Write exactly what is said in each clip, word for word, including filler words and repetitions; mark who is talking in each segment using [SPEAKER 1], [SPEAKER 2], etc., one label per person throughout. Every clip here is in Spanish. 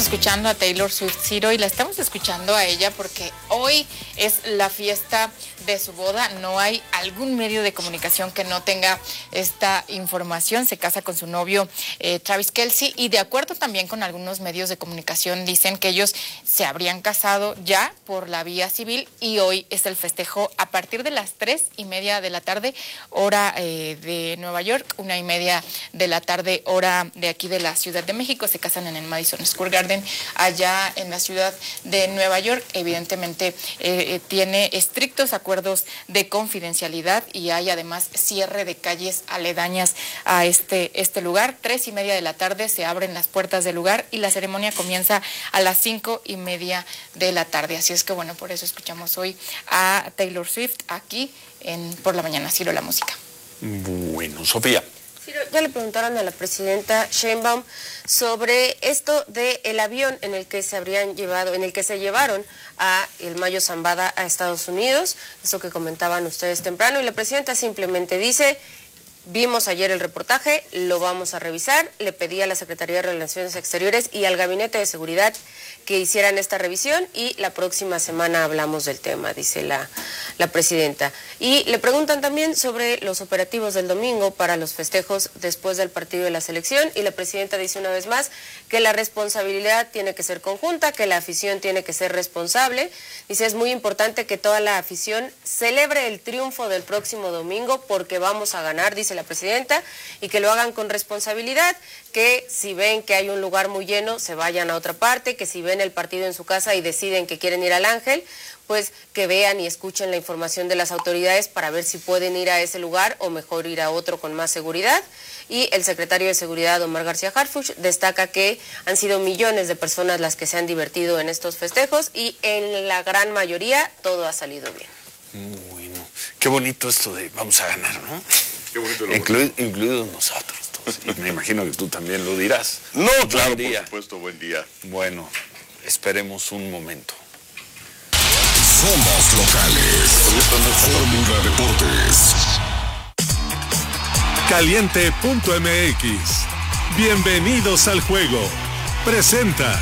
[SPEAKER 1] escuchando a Taylor Swift, Ciro, y la estamos escuchando a ella porque hoy es la fiesta de su boda. No hay algún medio de comunicación que no tenga esta información. Se casa con su novio eh, Travis Kelce, y de acuerdo también con algunos medios de comunicación dicen que ellos se habrían casado ya por la vía civil, y hoy es el festejo a partir de las tres y media de la tarde, hora eh, de Nueva York, una y media de la tarde, hora de aquí de la Ciudad de México. Se casan en el Madison Square Garden, allá en la ciudad de Nueva York. Evidentemente eh, tiene estrictos acuerdos de confidencialidad y hay además cierre de calles aledañas a este, este lugar. Tres y media de la tarde se abren las puertas del lugar y la ceremonia comienza a las cinco y media de la tarde. Así es que bueno, por eso escuchamos hoy a Taylor Swift aquí en Por la Mañana, Ciro, la música.
[SPEAKER 2] Bueno, Sofía.
[SPEAKER 3] Ya le preguntaron a la presidenta Sheinbaum sobre esto del avión en el que se habrían llevado, en el que se llevaron a el Mayo Zambada a Estados Unidos, eso que comentaban ustedes temprano, y la presidenta simplemente dice: vimos ayer el reportaje, lo vamos a revisar. Le pedí a la Secretaría de Relaciones Exteriores y al Gabinete de Seguridad que hicieran esta revisión y la próxima semana hablamos del tema, dice la, la presidenta. Y le preguntan también sobre los operativos del domingo para los festejos después del partido de la selección, y la presidenta dice una vez más que la responsabilidad tiene que ser conjunta, que la afición tiene que ser responsable. Dice: es muy importante que toda la afición celebre el triunfo del próximo domingo porque vamos a ganar, dice la presidenta, y que lo hagan con responsabilidad, que si ven que hay un lugar muy lleno, se vayan a otra parte, que si ven el partido en su casa y deciden que quieren ir al Ángel, pues que vean y escuchen la información de las autoridades para ver si pueden ir a ese lugar o mejor ir a otro con más seguridad. Y el secretario de Seguridad, Omar García Harfuch, destaca que han sido millones de personas las que se han divertido en estos festejos y en la gran mayoría todo ha salido bien.
[SPEAKER 2] Bueno, qué bonito esto de vamos a ganar, ¿no?
[SPEAKER 4] Qué bonito lo
[SPEAKER 2] Inclu incluidos nosotros todos. Y me imagino que tú también lo dirás.
[SPEAKER 4] No, claro,
[SPEAKER 2] buen día.
[SPEAKER 4] por supuesto, buen día.
[SPEAKER 2] Bueno, esperemos un momento.
[SPEAKER 5] Somos locales. Fórmula Deportes.
[SPEAKER 6] Caliente punto M X. Bienvenidos al juego. Presenta.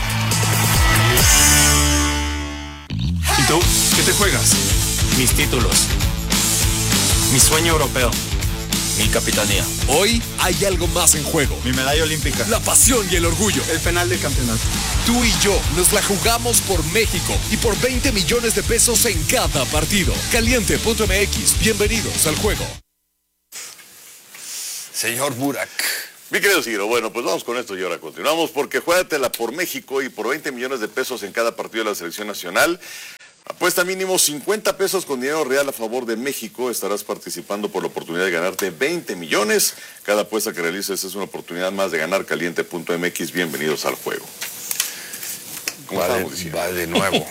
[SPEAKER 7] ¿Y tú? ¿Qué te juegas? Mis títulos. Mi sueño europeo. Mi capitanía.
[SPEAKER 5] Hoy hay algo más en juego.
[SPEAKER 7] Mi medalla olímpica.
[SPEAKER 5] La pasión y el orgullo.
[SPEAKER 7] El penal del campeonato.
[SPEAKER 5] Tú y yo nos la jugamos por México y por veinte millones de pesos en cada partido. Caliente punto M X. Bienvenidos al juego.
[SPEAKER 2] Señor Burak.
[SPEAKER 4] Mi querido Ciro, bueno, pues vamos con esto y ahora continuamos, porque juégatela por México y por veinte millones de pesos en cada partido de la selección nacional. Apuesta mínimo cincuenta pesos con dinero real a favor de México. Estarás participando por la oportunidad de ganarte veinte millones. Cada apuesta que realices es una oportunidad más de ganar. Caliente punto M X. Bienvenidos al juego.
[SPEAKER 2] ¿Cómo va, de, va de nuevo.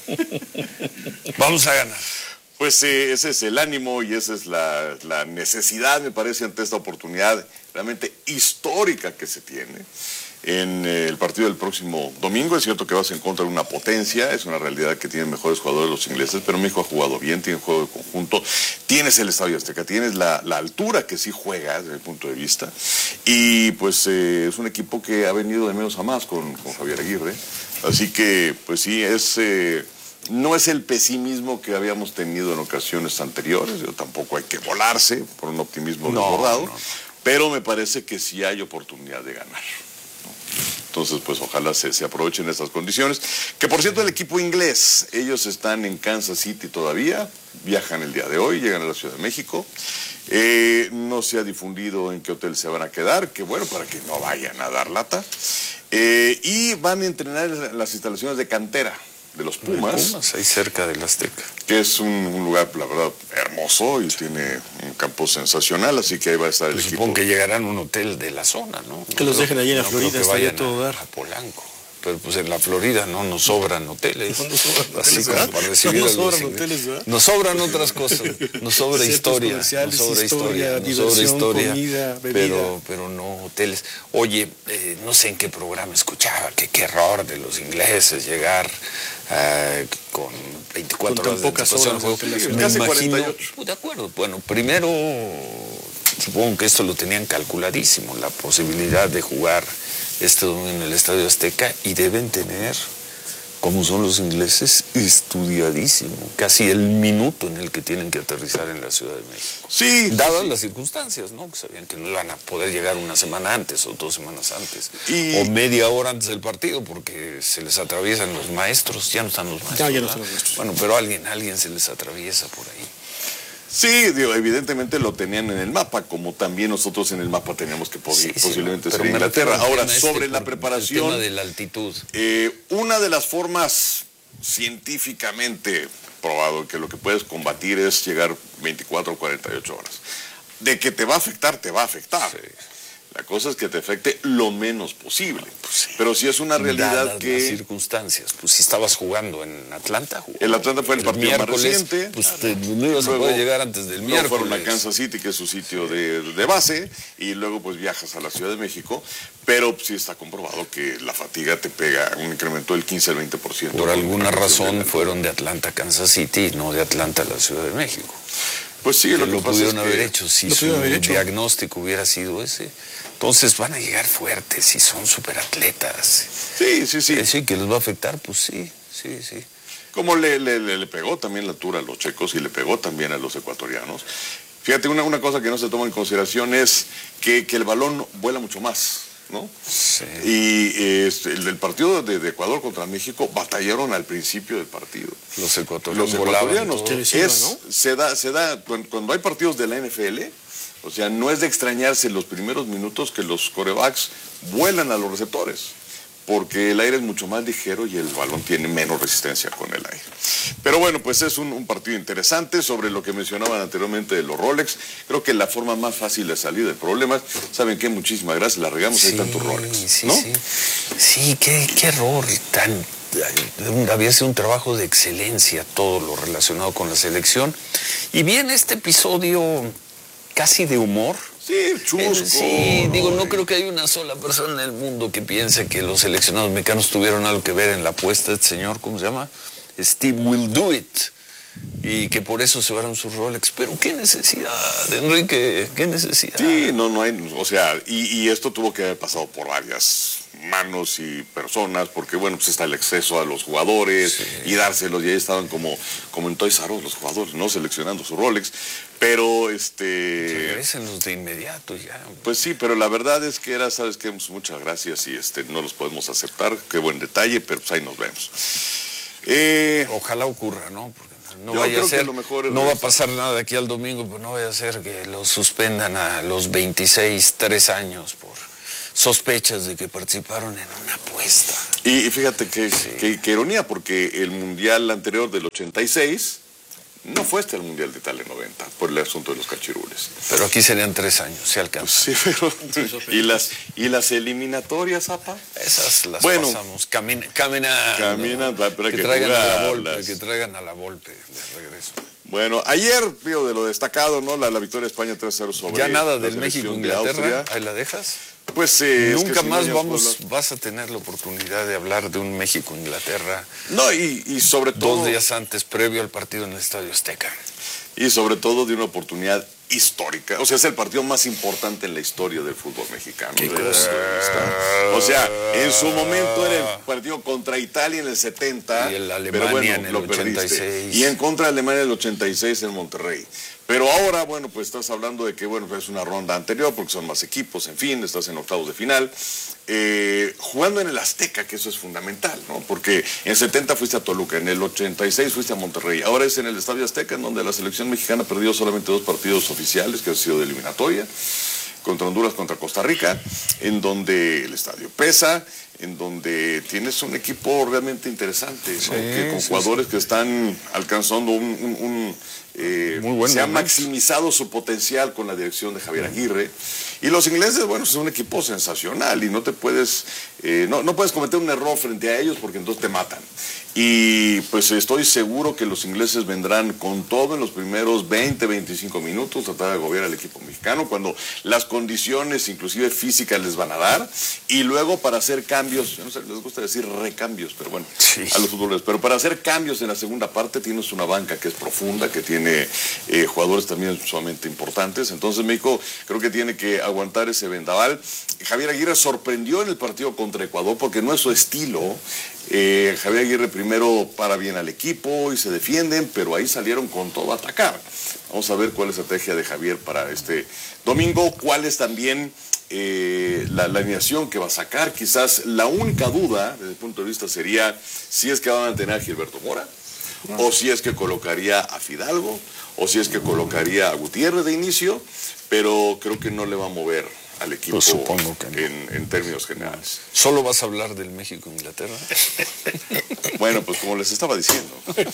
[SPEAKER 2] Vamos a ganar.
[SPEAKER 4] Pues eh, ese es el ánimo y esa es la, la necesidad, me parece, ante esta oportunidad realmente histórica que se tiene en eh, el partido del próximo domingo. Es cierto que vas en contra de una potencia, es una realidad que tienen mejores jugadores los ingleses, pero México ha jugado bien, tiene juego de conjunto, tienes el Estadio Azteca, tienes la, la altura que sí juega desde el punto de vista, y pues eh, es un equipo que ha venido de menos a más con, con Javier Aguirre, así que pues sí, es... Eh, No es el pesimismo que habíamos tenido en ocasiones anteriores, yo tampoco hay que volarse por un optimismo
[SPEAKER 2] no,
[SPEAKER 4] desbordado,
[SPEAKER 2] no, no.
[SPEAKER 4] pero me parece que sí hay oportunidad de ganar, ¿no? Entonces, pues ojalá se, se aprovechen estas condiciones. Que por cierto, el equipo inglés, ellos están en Kansas City todavía, viajan el día de hoy, llegan a la Ciudad de México. Eh, no se ha difundido en qué hotel se van a quedar, que bueno, para que no vayan a dar lata. Eh, y van a entrenar en las instalaciones de cantera de los Pumas,
[SPEAKER 2] de Pumas, ahí cerca del Azteca,
[SPEAKER 4] que es un, un lugar, la verdad, hermoso y tiene un campo sensacional, así que ahí va a estar el
[SPEAKER 2] pues
[SPEAKER 4] equipo.
[SPEAKER 2] Supongo que llegarán a un hotel de la zona, ¿no?
[SPEAKER 7] Que
[SPEAKER 2] no
[SPEAKER 7] los
[SPEAKER 2] creo,
[SPEAKER 7] dejen allí en la
[SPEAKER 2] no
[SPEAKER 7] Florida,
[SPEAKER 2] creo que
[SPEAKER 7] está
[SPEAKER 2] vayan
[SPEAKER 7] todo
[SPEAKER 2] a,
[SPEAKER 7] dar.
[SPEAKER 2] a Polanco. Pero pues en la Florida no nos sobran hoteles.
[SPEAKER 7] No nos sobran
[SPEAKER 2] así
[SPEAKER 7] hoteles,
[SPEAKER 2] como
[SPEAKER 7] ¿verdad?
[SPEAKER 2] para recibir
[SPEAKER 7] No nos
[SPEAKER 2] a los
[SPEAKER 7] sobran
[SPEAKER 2] ingleses.
[SPEAKER 7] hoteles, ¿verdad?
[SPEAKER 2] Nos sobran otras cosas. Nos sobra
[SPEAKER 7] Centros
[SPEAKER 2] historia. Nos
[SPEAKER 7] comerciales,
[SPEAKER 2] sobra
[SPEAKER 7] historia,
[SPEAKER 2] historia. Nos sobra
[SPEAKER 7] diversión,
[SPEAKER 2] historia.
[SPEAKER 7] comida, bebida.
[SPEAKER 2] Pero, pero no hoteles. Oye, eh, no sé en qué programa escuchaba que qué error de los ingleses llegar eh, con veinticuatro
[SPEAKER 7] Con tan
[SPEAKER 2] horas de
[SPEAKER 7] pocas
[SPEAKER 2] anticipación
[SPEAKER 7] horas de
[SPEAKER 2] al juego.
[SPEAKER 7] antelación.
[SPEAKER 2] Me
[SPEAKER 4] Casi
[SPEAKER 2] imagino,
[SPEAKER 4] cuarenta y ocho.
[SPEAKER 2] pues, de acuerdo. Bueno, primero supongo que esto lo tenían calculadísimo, la posibilidad de jugar este domingo en el Estadio Azteca y deben tener, como son los ingleses, estudiadísimo, casi el minuto en el que tienen que aterrizar en la Ciudad de México.
[SPEAKER 4] Sí.
[SPEAKER 2] Dadas
[SPEAKER 4] sí.
[SPEAKER 2] las circunstancias, ¿no? Que sabían que no iban a poder llegar una semana antes o dos semanas antes.
[SPEAKER 4] Y...
[SPEAKER 2] o media hora antes del partido, porque se les atraviesan los maestros. Ya no están los maestros.
[SPEAKER 8] Ya, ya no
[SPEAKER 2] ¿verdad?
[SPEAKER 8] están los maestros.
[SPEAKER 2] Bueno, pero alguien, alguien se les atraviesa por ahí.
[SPEAKER 4] Sí, digo, evidentemente lo tenían en el mapa, como también nosotros en el mapa teníamos que poder,
[SPEAKER 2] Sí, sí,
[SPEAKER 4] posiblemente
[SPEAKER 2] pero
[SPEAKER 4] ser
[SPEAKER 2] me
[SPEAKER 4] Inglaterra.
[SPEAKER 2] refiero al
[SPEAKER 4] Ahora,
[SPEAKER 2] tema este
[SPEAKER 4] sobre la
[SPEAKER 2] por-
[SPEAKER 4] preparación,
[SPEAKER 2] el tema de la altitud.
[SPEAKER 4] eh, una de las formas científicamente probado que lo que puedes combatir es llegar veinticuatro o cuarenta y ocho horas. De que te va a afectar, te va a afectar.
[SPEAKER 2] Sí.
[SPEAKER 4] La cosa es que te afecte lo menos posible. Pero si es una realidad
[SPEAKER 2] Dadas las
[SPEAKER 4] que...
[SPEAKER 2] circunstancias, pues si estabas jugando en Atlanta, jugó.
[SPEAKER 4] El Atlanta fue el partido más
[SPEAKER 2] miércoles,
[SPEAKER 4] reciente.
[SPEAKER 2] Pues te- no ibas
[SPEAKER 4] Luego-
[SPEAKER 2] a poder llegar antes del
[SPEAKER 4] luego
[SPEAKER 2] miércoles.
[SPEAKER 4] fueron a Kansas City, que es su sitio de, de base, y luego pues viajas a la Ciudad de México, pero sí está comprobado que la fatiga te pega un incremento del quince al veinte por ciento.
[SPEAKER 2] Por alguna
[SPEAKER 4] Con-
[SPEAKER 2] razón fueron de Atlanta a Kansas City y no de Atlanta a la Ciudad de México.
[SPEAKER 4] Pues sí,
[SPEAKER 2] Que
[SPEAKER 4] lo
[SPEAKER 2] lo,
[SPEAKER 4] que pasa
[SPEAKER 2] pudieron
[SPEAKER 4] es
[SPEAKER 2] haber
[SPEAKER 4] que...
[SPEAKER 2] hecho si
[SPEAKER 8] lo
[SPEAKER 2] su
[SPEAKER 8] pudieron haber hecho.
[SPEAKER 2] diagnóstico hubiera sido ese. Entonces van a llegar fuertes y son superatletas.
[SPEAKER 4] Sí, sí, sí.
[SPEAKER 2] Eh, Sí, que les va a afectar, pues sí, sí, sí.
[SPEAKER 4] Como le, le, le, le pegó también la altura a los checos y le pegó también a los ecuatorianos. Fíjate, una, una cosa que no se toma en consideración es que, que el balón vuela mucho más, ¿no?
[SPEAKER 2] Sí.
[SPEAKER 4] Y eh, el, el partido de, de Ecuador contra México batallaron al principio del partido.
[SPEAKER 2] Los ecuatorianos,
[SPEAKER 4] Los
[SPEAKER 2] volaban
[SPEAKER 4] ecuatorianos,
[SPEAKER 2] todo.
[SPEAKER 8] Sí,
[SPEAKER 4] es,
[SPEAKER 8] ¿no?
[SPEAKER 4] se da, se da, cuando, cuando hay partidos de la N F L, o sea, no es de extrañarse los primeros minutos que los corebacks vuelan a los receptores, porque el aire es mucho más ligero y el balón tiene menos resistencia con el aire. Pero bueno, pues es un, un partido interesante sobre lo que mencionaban anteriormente de los Rolex. Creo que la forma más fácil de salir del problema, ¿saben qué? Muchísimas gracias, la regamos, ahí están tus Rolex,
[SPEAKER 2] sí,
[SPEAKER 4] ¿no?
[SPEAKER 2] sí. Sí, qué, qué error tan... Había sido un trabajo de excelencia todo lo relacionado con la selección. Y viene este episodio casi de humor.
[SPEAKER 4] Sí, chusco.
[SPEAKER 2] Eh, sí, digo, no creo que haya una sola persona en el mundo que piense que los seleccionados mexicanos tuvieron algo que ver en la apuesta de este señor, ¿cómo se llama? Steve Will Do It. Y que por eso se llevaron sus Rolex. Pero qué necesidad, Enrique, qué necesidad.
[SPEAKER 4] Sí, no, no hay, o sea, y, y esto tuvo que haber pasado por varias manos y personas, porque bueno, pues está el exceso a los jugadores
[SPEAKER 2] Sí.
[SPEAKER 4] y dárselos, y ahí estaban como, como en Toys R Us los jugadores, ¿no? Seleccionando su Rolex, pero este...
[SPEAKER 2] Regrésenlos de inmediato ya.
[SPEAKER 4] Pues sí, pero la verdad es que era, sabes que muchas gracias y este no los podemos aceptar, qué buen detalle, pero pues ahí nos vemos. Eh,
[SPEAKER 2] Ojalá ocurra, ¿no? Porque no
[SPEAKER 4] Yo
[SPEAKER 2] vaya
[SPEAKER 4] creo
[SPEAKER 2] a
[SPEAKER 4] que
[SPEAKER 2] ser,
[SPEAKER 4] lo mejor es
[SPEAKER 2] no va a
[SPEAKER 4] regresar.
[SPEAKER 2] pasar nada de aquí al domingo, pero no vaya a ser que los suspendan a los veintiséis, tres años por sospechas de que participaron en una apuesta.
[SPEAKER 4] y, y fíjate que, que, que ironía, porque el Mundial anterior del ochenta y seis no fue este el Mundial de Italia noventa, por el asunto de los cachirules.
[SPEAKER 2] Pero aquí serían tres años, si alcanza.
[SPEAKER 4] Sí, pero... ¿Y las, y las eliminatorias, apa?
[SPEAKER 2] Esas las
[SPEAKER 4] Bueno.
[SPEAKER 2] pasamos. Camina, camina.
[SPEAKER 4] Caminan, pero hay
[SPEAKER 2] que,
[SPEAKER 4] que
[SPEAKER 2] traigan a la
[SPEAKER 4] jugarlas.
[SPEAKER 2] Volpe, que traigan a la Volpe de regreso.
[SPEAKER 4] Bueno, ayer, digo, de lo destacado, ¿no? La, la victoria de España tres cero sobre
[SPEAKER 2] Ya nada
[SPEAKER 4] la
[SPEAKER 2] del
[SPEAKER 4] selección de
[SPEAKER 2] México-Inglaterra,
[SPEAKER 4] Austria.
[SPEAKER 2] ahí la dejas.
[SPEAKER 4] Pues eh, es que
[SPEAKER 2] Nunca
[SPEAKER 4] si no,
[SPEAKER 2] más
[SPEAKER 4] ya
[SPEAKER 2] vamos,
[SPEAKER 4] puedo hablar.
[SPEAKER 2] vas a tener la oportunidad de hablar de un México-Inglaterra
[SPEAKER 4] No, y, y sobre todo...
[SPEAKER 2] dos días antes, previo al partido en el Estadio Azteca.
[SPEAKER 4] Y sobre todo de una oportunidad histórica. O sea, es el partido más importante en la historia del fútbol mexicano.
[SPEAKER 2] ¿Qué
[SPEAKER 4] desde ese
[SPEAKER 2] cosa?
[SPEAKER 4] punto de vista. O sea, en su momento era el partido contra Italia en el setenta.
[SPEAKER 2] Y el
[SPEAKER 4] pero
[SPEAKER 2] Alemania
[SPEAKER 4] bueno,
[SPEAKER 2] en el
[SPEAKER 4] lo
[SPEAKER 2] ochenta y seis.
[SPEAKER 4] perdiste. Y en contra de Alemania en el ochenta y seis en Monterrey. Pero ahora, bueno, pues estás hablando de que, bueno, pues es una ronda anterior porque son más equipos, en fin, estás en octavos de final. Eh, jugando en el Azteca, que eso es fundamental, ¿no? Porque en el setenta fuiste a Toluca, en el ochenta y seis fuiste a Monterrey, ahora es en el Estadio Azteca, en donde la selección mexicana perdió solamente dos partidos oficiales, que han sido de eliminatoria, contra Honduras, contra Costa Rica, en donde el estadio pesa, en donde tienes un equipo realmente interesante, ¿no?
[SPEAKER 2] Sí,
[SPEAKER 4] que con
[SPEAKER 2] sí,
[SPEAKER 4] jugadores que están alcanzando un... un- un, eh,
[SPEAKER 2] Muy buen
[SPEAKER 4] se ha
[SPEAKER 2] momento.
[SPEAKER 4] maximizado su potencial con la dirección de Javier Aguirre. Y los ingleses, bueno, es un equipo sensacional y no te puedes, eh, no, no puedes cometer un error frente a ellos porque entonces te matan. Y pues estoy seguro que los ingleses vendrán con todo en los primeros veinte, veinticinco minutos, tratar de agobiar al equipo mexicano cuando las condiciones, inclusive físicas, les van a dar. Y luego para hacer cambios, yo no sé, les gusta decir recambios, pero bueno,
[SPEAKER 2] Sí.
[SPEAKER 4] a los futbolistas. Pero para hacer cambios en la segunda parte tienes una banca que es profunda, que tiene eh, jugadores también sumamente importantes. Entonces México creo que tiene que aguantar ese vendaval. Javier Aguirre sorprendió en el partido contra Ecuador porque no es su estilo. Eh, Javier Aguirre primero para bien al equipo y se defienden, pero ahí salieron con todo a atacar. Vamos a ver cuál es la estrategia de Javier para este domingo, cuál es también eh, la, la alineación que va a sacar. Quizás la única duda desde el punto de vista sería si es que va a mantener a Gilberto Mora, o si es que colocaría a Fidalgo, o si es que colocaría a Gutiérrez de inicio, pero creo que no le va a mover al equipo,
[SPEAKER 2] pues supongo que no.
[SPEAKER 4] en, en términos generales.
[SPEAKER 2] ¿Solo vas a hablar del México-Inglaterra?
[SPEAKER 4] Bueno, pues como les estaba diciendo.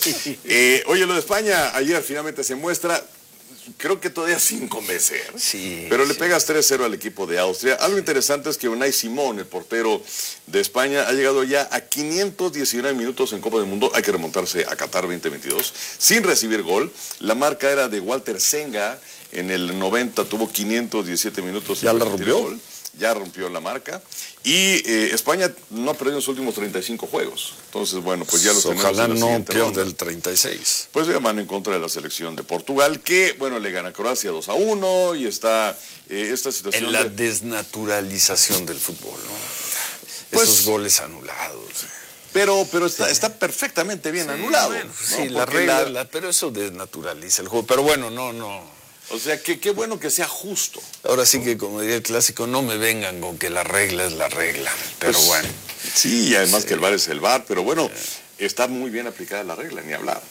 [SPEAKER 4] Eh, oye, lo de España, ayer finalmente se muestra, creo que todavía sin convencer,
[SPEAKER 2] sí,
[SPEAKER 4] pero le
[SPEAKER 2] sí.
[SPEAKER 4] pegas tres cero al equipo de Austria. Algo interesante es que Unai Simón, el portero de España, ha llegado ya a quinientos diecinueve minutos en Copa del Mundo, hay que remontarse a Qatar veinte veintidós, sin recibir gol. La marca era de Walter Senga, en el noventa tuvo quinientos diecisiete minutos.
[SPEAKER 2] ¿Ya la rompió?
[SPEAKER 4] Gol. Ya rompió la marca. Y eh, España no ha perdido en sus últimos treinta y cinco juegos. Entonces, bueno, pues ya los tenemos
[SPEAKER 2] Ojalá
[SPEAKER 4] en la
[SPEAKER 2] no
[SPEAKER 4] siguiente
[SPEAKER 2] pierda
[SPEAKER 4] ronda.
[SPEAKER 2] el treinta y seis.
[SPEAKER 4] Pues ya van en contra de la selección de Portugal, que, bueno, le gana a Croacia dos a uno y está eh, esta situación...
[SPEAKER 2] En la
[SPEAKER 4] de...
[SPEAKER 2] desnaturalización del fútbol, ¿no?
[SPEAKER 4] Pues,
[SPEAKER 2] esos goles anulados.
[SPEAKER 4] Pero, pero está, sí. está perfectamente bien
[SPEAKER 2] sí,
[SPEAKER 4] anulado.
[SPEAKER 2] Bueno,
[SPEAKER 4] ¿no?
[SPEAKER 2] Sí, la
[SPEAKER 4] Porque
[SPEAKER 2] regla,
[SPEAKER 4] la...
[SPEAKER 2] la, pero eso desnaturaliza el juego. Pero bueno, no, no...
[SPEAKER 4] O sea, que qué bueno que sea justo.
[SPEAKER 2] Ahora sí que, como diría el clásico, no me vengan con que la regla es la regla. Pero
[SPEAKER 4] Pues,
[SPEAKER 2] bueno.
[SPEAKER 4] Sí, y además
[SPEAKER 2] Sí.
[SPEAKER 4] que el V A R es el V A R, pero bueno, está muy bien aplicada la regla, ni hablar.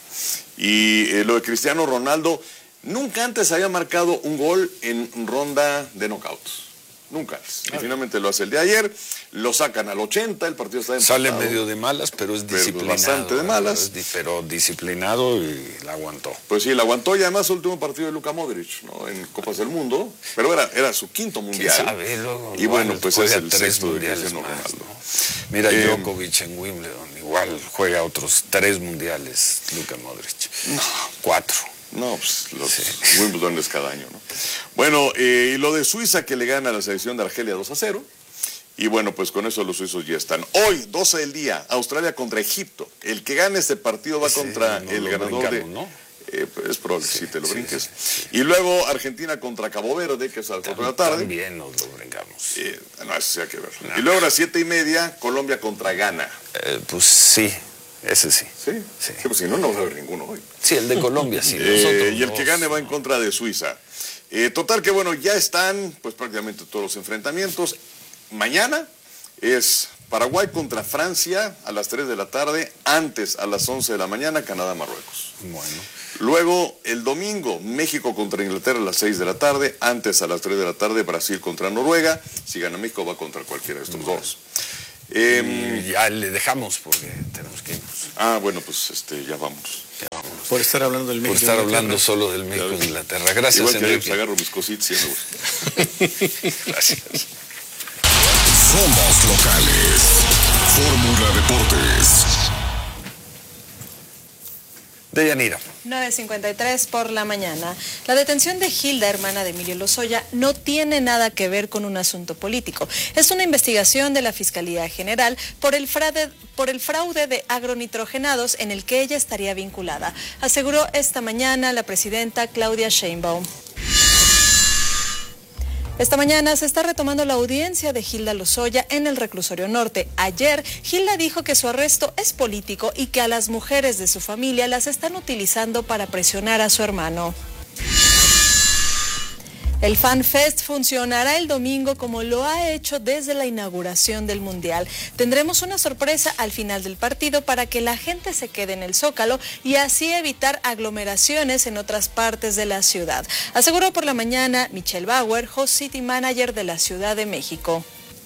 [SPEAKER 4] Y eh, lo de Cristiano Ronaldo, nunca antes había marcado un gol en ronda de knockouts. Nunca antes. Y finalmente lo hace el de ayer, lo sacan al ochenta, el partido está empatado.
[SPEAKER 2] Sale medio de malas, pero es
[SPEAKER 4] Pero
[SPEAKER 2] disciplinado.
[SPEAKER 4] bastante de malas.
[SPEAKER 2] Pero, es di- pero disciplinado y la aguantó.
[SPEAKER 4] Pues sí, la aguantó y además último partido de Luka Modric, ¿no? En Copas del Mundo, pero era, era su quinto mundial.
[SPEAKER 2] ¿Quién sabe? Luego,
[SPEAKER 4] y bueno,
[SPEAKER 2] igual
[SPEAKER 4] pues
[SPEAKER 2] juega
[SPEAKER 4] es el
[SPEAKER 2] tres
[SPEAKER 4] sexto de
[SPEAKER 2] mundiales
[SPEAKER 4] Cristiano
[SPEAKER 2] más,
[SPEAKER 4] Ronaldo.
[SPEAKER 2] ¿no? Mira,
[SPEAKER 4] Eh,
[SPEAKER 2] Djokovic en Wimbledon, igual juega otros tres mundiales, Luka Modric. No, cuatro.
[SPEAKER 4] No, pues los
[SPEAKER 2] Sí.
[SPEAKER 4] Wimbledon es cada año, ¿no? Bueno, eh, y lo de Suiza que le gana a la selección de Argelia dos a cero. Y bueno, pues con eso los suizos ya están. Hoy, doce del día, Australia contra Egipto. El que gane este partido va
[SPEAKER 2] Ese
[SPEAKER 4] contra
[SPEAKER 2] no
[SPEAKER 4] el
[SPEAKER 2] lo
[SPEAKER 4] ganador de...
[SPEAKER 2] brincamos, ¿no?
[SPEAKER 4] Eh, pues es probable que sí, te lo
[SPEAKER 2] sí,
[SPEAKER 4] brinques.
[SPEAKER 2] sí, sí.
[SPEAKER 4] Y luego Argentina contra Cabo Verde, que es a las cuatro de la tarde.
[SPEAKER 2] También nos lo brincamos.
[SPEAKER 4] Eh, no, eso sí hay que ver.
[SPEAKER 2] No.
[SPEAKER 4] Y luego a las siete y media, Colombia contra Ghana.
[SPEAKER 2] Eh, pues sí, ese sí.
[SPEAKER 4] ¿Sí?
[SPEAKER 2] Sí.
[SPEAKER 4] Sí, pues si no, no va a haber ninguno hoy.
[SPEAKER 2] Sí, el de Colombia, sí.
[SPEAKER 4] Eh,
[SPEAKER 2] nosotros
[SPEAKER 4] y el
[SPEAKER 2] dos,
[SPEAKER 4] que gane va en
[SPEAKER 2] ¿no?
[SPEAKER 4] contra de Suiza. Eh, total que bueno, ya están pues prácticamente todos los enfrentamientos. Mañana es Paraguay contra Francia a las tres de la tarde, antes a las once de la mañana, Canadá-Marruecos.
[SPEAKER 2] Bueno.
[SPEAKER 4] Luego el domingo, México contra Inglaterra a las seis de la tarde, antes a las tres de la tarde, Brasil contra Noruega. Si gana México va contra cualquiera de estos bueno. dos. Eh,
[SPEAKER 2] Y ya le dejamos porque tenemos que irnos.
[SPEAKER 4] ah, bueno, pues este, ya vamos.
[SPEAKER 2] Ya vámonos.
[SPEAKER 7] Por estar hablando del
[SPEAKER 2] Por
[SPEAKER 7] México.
[SPEAKER 2] estar
[SPEAKER 7] Inglaterra.
[SPEAKER 2] hablando solo del México e Inglaterra. Gracias,
[SPEAKER 4] Igual que yo,
[SPEAKER 2] Enrique.
[SPEAKER 4] pues, agarro mis cositas y ya me voy.
[SPEAKER 2] Gracias.
[SPEAKER 5] Somos locales. Fórmula Deportes.
[SPEAKER 2] Deyanira.
[SPEAKER 8] nueve cincuenta y tres por la mañana. La detención de Hilda, hermana de Emilio Lozoya, no tiene nada que ver con un asunto político. Es una investigación de la Fiscalía General por el fraude, por el fraude de agronitrogenados en el que ella estaría vinculada, aseguró esta mañana la presidenta Claudia Sheinbaum. Esta mañana se está retomando la audiencia de Hilda Lozoya en el reclusorio norte. Ayer, Hilda dijo que su arresto es político y que a las mujeres de su familia las están utilizando para presionar a su hermano. El Fan Fest funcionará el domingo como lo ha hecho desde la inauguración del Mundial. Tendremos una sorpresa al final del partido para que la gente se quede en el Zócalo y así evitar aglomeraciones en otras partes de la ciudad, aseguró por la mañana Michelle Bauer, Host City Manager de la Ciudad de México.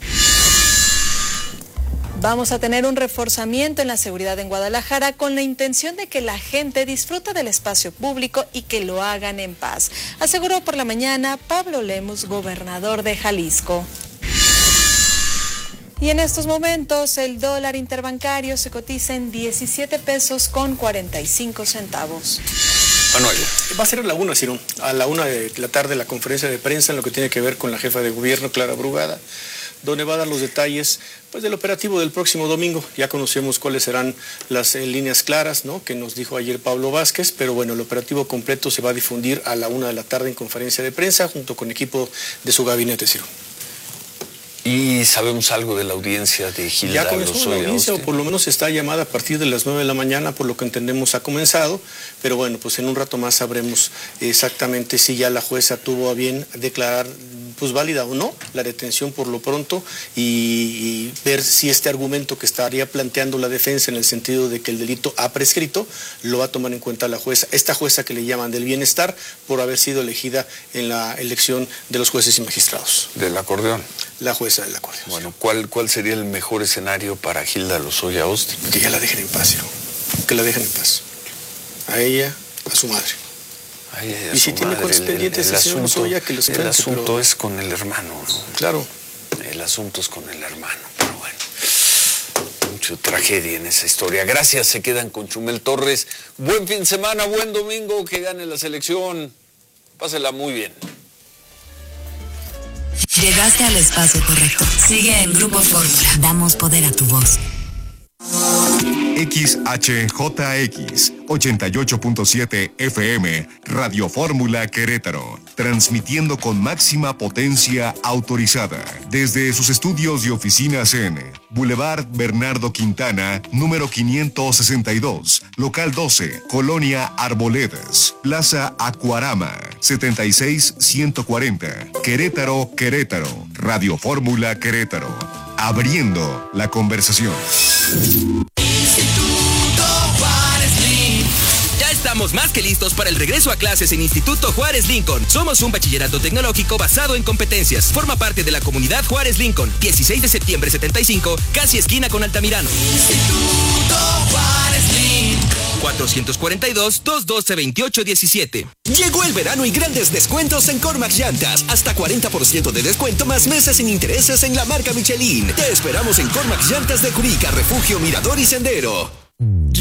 [SPEAKER 8] Vamos a tener un reforzamiento en la seguridad en Guadalajara con la intención de que la gente disfrute del espacio público y que lo hagan en paz, aseguró por la mañana Pablo Lemus, gobernador de Jalisco. Y en estos momentos el dólar interbancario se cotiza en diecisiete pesos con cuarenta y cinco centavos.
[SPEAKER 2] Manuel.
[SPEAKER 7] Va a ser a la una, Ciro. A la una de la tarde la conferencia de prensa en lo que tiene que ver con la jefa de gobierno, Clara Brugada, donde va a dar los detalles pues, del operativo del próximo domingo. Ya conocemos cuáles serán las eh, líneas claras, ¿no?, que nos dijo ayer Pablo Vázquez, pero bueno, el operativo completo se va a difundir a la una de la tarde en conferencia de prensa junto con equipo de su gabinete, Ciro.
[SPEAKER 2] ¿Y sabemos algo de la audiencia de Hilda
[SPEAKER 7] Ya comenzó
[SPEAKER 2] Lozoya
[SPEAKER 7] la audiencia, o
[SPEAKER 2] Austin?
[SPEAKER 7] por lo menos está llamada a partir de las nueve de la mañana, por lo que entendemos ha comenzado, pero bueno, pues en un rato más sabremos exactamente si ya la jueza tuvo a bien declarar pues válida o no la detención por lo pronto y, y ver si este argumento que estaría planteando la defensa en el sentido de que el delito ha prescrito, lo va a tomar en cuenta la jueza, esta jueza que le llaman del bienestar por haber sido elegida en la elección de los jueces y magistrados.
[SPEAKER 2] Del acordeón.
[SPEAKER 7] La jueza del acordeón.
[SPEAKER 2] Bueno, ¿cuál, cuál sería el mejor escenario para Hilda Lozoya Austin?
[SPEAKER 7] Que ya la dejen en paz, Ciro. Que la dejen en paz. A ella, a su madre.
[SPEAKER 2] Ay, ay,
[SPEAKER 7] Y
[SPEAKER 2] su
[SPEAKER 7] si tiene
[SPEAKER 2] madre,
[SPEAKER 7] cosas
[SPEAKER 2] el-
[SPEAKER 7] pendientes,
[SPEAKER 2] el
[SPEAKER 7] el señor
[SPEAKER 2] asunto,
[SPEAKER 7] Lozoya, que los
[SPEAKER 2] el
[SPEAKER 7] cuente,
[SPEAKER 2] asunto
[SPEAKER 7] pero-
[SPEAKER 2] es con el hermano, ¿no?
[SPEAKER 7] Claro.
[SPEAKER 2] El asunto es con el hermano, pero bueno. Mucha tragedia en esa historia. Gracias, se quedan con Chumel Torres. Buen fin de semana, buen domingo, que gane la selección. Pásela muy bien.
[SPEAKER 9] Llegaste al espacio correcto. Sigue en Grupo Fórmula. Damos poder a tu voz.
[SPEAKER 10] X H J X ochenta y ocho punto siete F M Radio Fórmula Querétaro, transmitiendo con máxima potencia autorizada desde sus estudios y oficinas en Boulevard Bernardo Quintana, número quinientos sesenta y dos, local doce, Colonia Arboledas, Plaza Acuarama, setenta y seis ciento cuarenta, Querétaro, Querétaro. Radio Fórmula Querétaro, abriendo la conversación.
[SPEAKER 11] Ya estamos más que listos para el regreso a clases en Instituto Juárez Lincoln. Somos un bachillerato tecnológico basado en competencias. Forma parte de la comunidad Juárez Lincoln. dieciséis de septiembre setenta y cinco, casi esquina con Altamirano. Instituto Juárez Lincoln. cuatrocientos cuarenta y dos, doscientos doce, veintiocho diecisiete.
[SPEAKER 12] Llegó el verano y grandes descuentos en Cormax Llantas. Hasta cuarenta por ciento de descuento más meses sin intereses en la marca Michelin. Te esperamos en Cormax Llantas de Curica, Refugio, Mirador y Sendero.